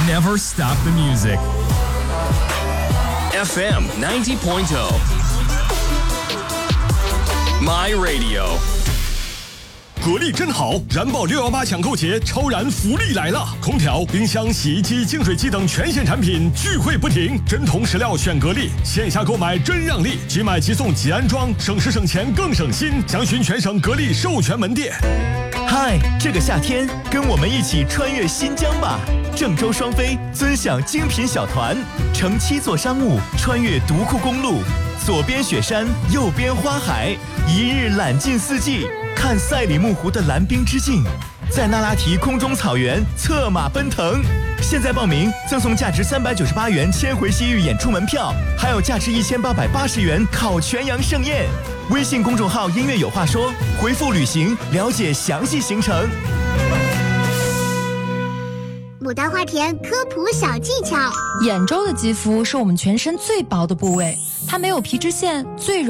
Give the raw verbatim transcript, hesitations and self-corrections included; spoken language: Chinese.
Never stop the music. F M ninety point oh. My Radio. 格力真好，燃爆六一八抢购节超燃福利来了！空调、冰箱、洗衣机、净水机等全线产品聚会不停，真铜实料选格力，线下购买真让利，即买即送即安装，省时省钱更省心。详询全省格力授权门店。 嗨，这个夏天跟我们一起穿越新疆吧！郑州双飞尊享精品小团，乘七座商务穿越独库公路，左边雪山，右边花海，一日览尽四季。看赛里木湖的蓝冰之境，在那拉提空中草原策马奔腾。现在报名赠送价值三百九十八元千回西域演出门票，还有价值一千八百八十元烤全羊盛宴。微信公众号音乐有话说，回复旅行了解详细行程。 牡丹花田科普小技巧： 眼周的肌肤是我们全身最薄的部位，它没有皮脂腺，最容